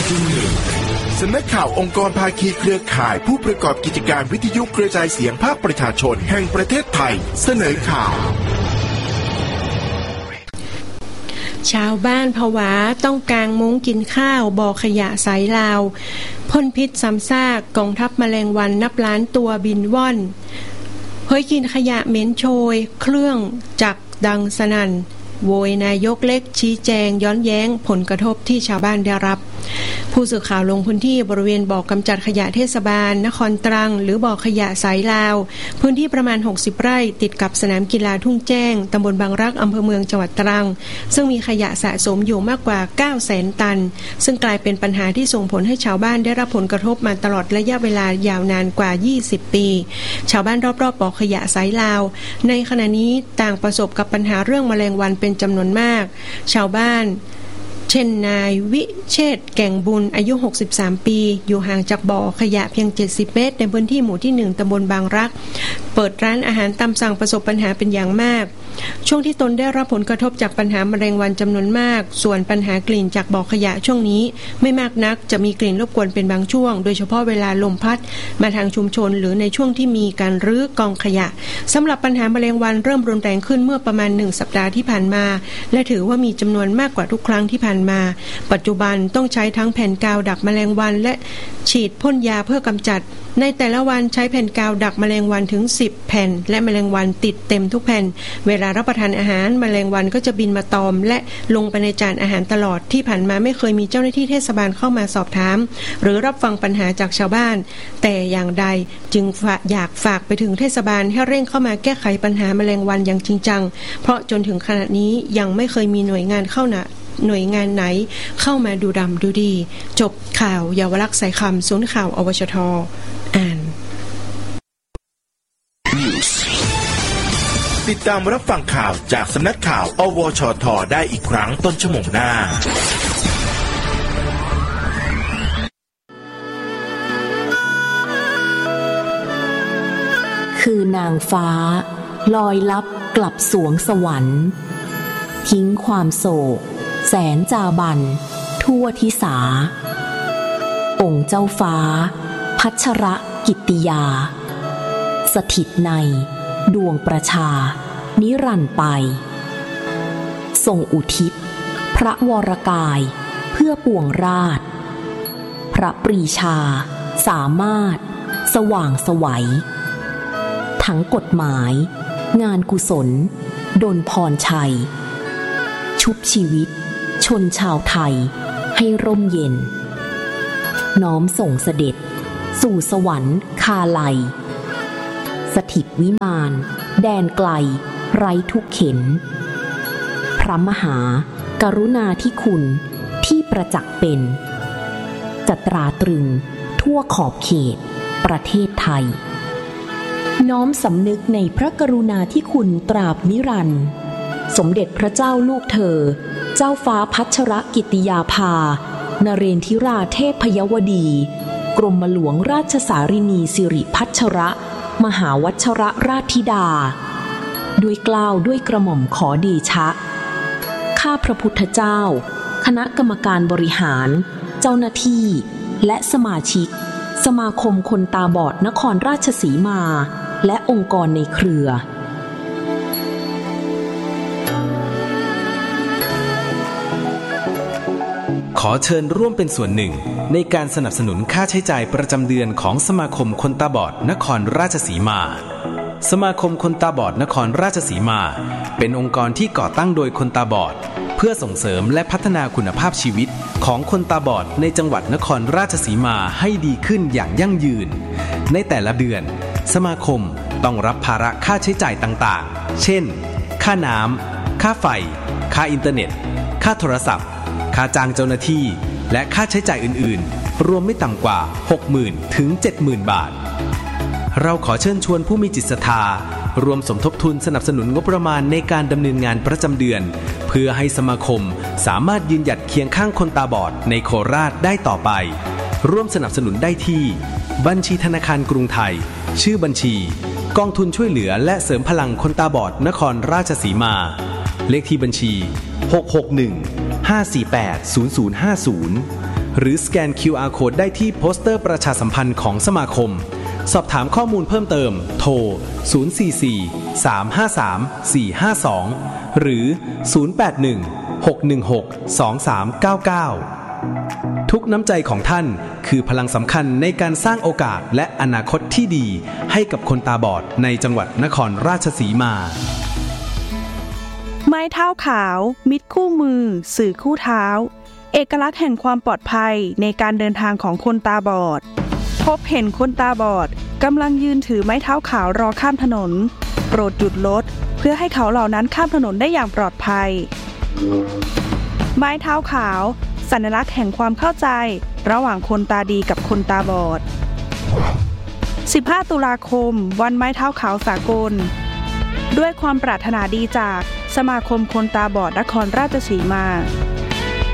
สำนักข่าวองค์กรภาคีเครือข่ายผู้ประกอบกิจการวิทยุกระจายเสียงภาคประชาชนแห่งประเทศไทยเสนอข่าวชาวบ้านภาวะต้องกางมุ้งกินข้าวบ่อขยะสายลาวพ่นพิษซ้ำซากกองทัพแมลงวันนับล้านตัวบินว่อนเฮ้ยกินขยะเหม็นโชยเครื่องจักรดังสนั่นโวยนายกเล็กชี้แจงย้อนแย้งผลกระทบที่ชาวบ้านได้รับผู้สื่อข่าวลงพื้นที่บริเวณบ่อกำจัดขยะเทศบาลนครตรังหรือบ่อขยะสายลาวพื้นที่ประมาณ60ไร่ติดกับสนามกีฬาทุ่งแจ้งตำบลบางรักอำเภอเมืองจังหวัดตรังซึ่งมีขยะสะสมอยู่มากกว่า 900,000 ตันซึ่งกลายเป็นปัญหาที่ส่งผลให้ชาวบ้านได้รับผลกระทบมาตลอดระยะเวลายาวนานกว่า20ปีชาวบ้านรอบๆบ่อขยะสายลาวในขณะนี้ต่างประสบกับปัญหาเรื่องแมลงวันเป็นจำนวนมากชาวบ้านเช่นนายวิเชษฐ์แก่งบุญอายุ63ปีอยู่ห่างจากบ่อขยะเพียง70เมตรในพื้นที่หมู่ที่1ตำบลบางรักเปิดร้านอาหารตามสั่งประสบปัญหาเป็นอย่างมากช่วงที่ตนได้รับผลกระทบจากปัญหาแมลงวันจำนวนมากส่วนปัญหากลิ่นจากบ่อขยะช่วงนี้ไม่มากนักจะมีกลิ่นรบกวนเป็นบางช่วงโดยเฉพาะเวลาลมพัดมาทางชุมชนหรือในช่วงที่มีการรื้อกองขยะสำหรับปัญหาแมลงวันเริ่มรุนแรงขึ้นเมื่อประมาณ1สัปดาห์ที่ผ่านมาและถือว่ามีจำนวนมากกว่าทุกครั้งที่ผ่านมาปัจจุบันต้องใช้ทั้งแผ่นกาวดักแมลงวันและฉีดพ่นยาเพื่อกำจัดในแต่ละวันใช้แผ่นกาวดักแมลงวันถึง10แผ่นและแมลงวันติดเต็มทุกแผ่นเวลารับประทานอาหารแมลงวันก็จะบินมาตอมและลงไปในจานอาหารตลอดที่ผ่านมาไม่เคยมีเจ้าหน้าที่เทศบาลเข้ามาสอบถามหรือรับฟังปัญหาจากชาวบ้านแต่อย่างใดจึงอยากฝากไปถึงเทศบาลให้เร่งเข้ามาแก้ไขปัญหาแมลงวันอย่างจริงจังเพราะจนถึงขณะนี้ยังไม่เคยมีหน่วยงานไหนเข้ามาดูดำดูดีจบข่าวเยาวลักษณ์สายคำศูนย์ข่าวอวชท.อ่านติดตามรับฟังข่าวจากสำนักข่าวอวชท.ได้อีกครั้งต้นชั่วโมงหน้าคือนางฟ้าลอยลับกลับสวงสวรรค์ทิ้งความโศกแสนจาบันทั่วทิสาองค์เจ้าฟ้าพัชรกิตติยาสถิตในดวงประชานิรันดร์ไปทรงอุทิศพระวรกายเพื่อปวงราชพระปรีชาสามารถสว่างไสวทั้งกฎหมายงานกุศลดลพรชัยชุบชีวิตชนชาวไทยให้ร่มเย็นน้อมส่งเสด็จสู่สวรรค์คาไลสถิตวิมานแดนไกลไร้ทุกเข็ญพระมหากรุณาธิคุณที่ประจักษ์เป็นจะตราตรึงทั่วขอบเขตประเทศไทยน้อมสำนึกในพระกรุณาธิคุณตราบนิรันดร์สมเด็จพระเจ้าลูกเธอเจ้าฟ้าพัชรกิตติยาภานเรนทิราเทพยวดีกรมหลวงราชสารินีสิริพัชรมหาวัชรราชธิดาด้วยเกล้าด้วยกระหม่อมขอเดชะข้าพระพุทธเจ้าคณะกรรมการบริหารเจ้าหน้าที่และสมาชิกสมาคมคนตาบอดนครราชสีมาและองค์กรในเครือขอเชิญร่วมเป็นส่วนหนึ่งในการสนับสนุนค่าใช้จ่ายประจำเดือนของสมาคมคนตาบอดนครราชสีมาสมาคมคนตาบอดนครราชสีมาเป็นองค์กรที่ก่อตั้งโดยคนตาบอดเพื่อส่งเสริมและพัฒนาคุณภาพชีวิตของคนตาบอดในจังหวัดนครราชสีมาให้ดีขึ้นอย่างยั่งยืนในแต่ละเดือนสมาคมต้องรับภาระค่าใช้จ่ายต่างๆเช่นค่าน้ำค่าไฟค่าอินเทอร์เน็ตค่าโทรศัพท์ค่าจ้างเจ้าหน้าที่และค่าใช้จ่ายอื่นๆรวมไม่ต่ำกว่า 60,000 ถึง 70,000 บาทเราขอเชิญชวนผู้มีจิตศรัทธารวมสมทบทุนสนับสนุนงบประมาณในการดำเนินงานประจำเดือนเพื่อให้สมาคมสามารถยืนหยัดเคียงข้างคนตาบอดในโคราชได้ต่อไปร่วมสนับสนุนได้ที่บัญชีธนาคารกรุงไทยชื่อบัญชีกองทุนช่วยเหลือและเสริมพลังคนตาบอดนครราชสีมาเลขที่บัญชี661 548 0050 หรือสแกน QR Code ได้ที่โปสเตอร์ประชาสัมพันธ์ของสมาคมสอบถามข้อมูลเพิ่มเติมโทร 044-353-452 หรือ 081-616-2399 ทุกน้ำใจของท่านคือพลังสำคัญในการสร้างโอกาสและอนาคตที่ดีให้กับคนตาบอดในจังหวัดนครราชสีมาไม้เท้าขาวมิตรคู่มือสื่อคู่เท้าเอกลักษณ์แห่งความปลอดภัยในการเดินทางของคนตาบอดพบเห็นคนตาบอดกำลังยืนถือไม้เท้าขาวรอข้ามถนนโปรดหยุดรถเพื่อให้เขาเหล่านั้นข้ามถนนได้อย่างปลอดภัยไม้เท้าขาวสัญลักษณ์แห่งความเข้าใจระหว่างคนตาดีกับคนตาบอด15 ตุลาคมวันไม้เท้าขาวสากลด้วยความปรารถนาดีจากสมาคมคนตาบอดนครราชสีมา